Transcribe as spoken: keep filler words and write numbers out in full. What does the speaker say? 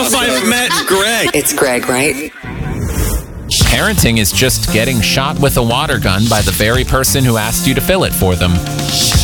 have I met Greg? It's Greg, right? Parenting is just getting shot with a water gun by the very person who asked you to fill it for them.